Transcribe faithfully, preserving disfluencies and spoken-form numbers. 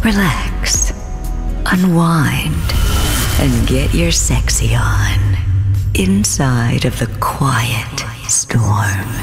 Relax, unwind, and get your sexy on inside of the quiet storm.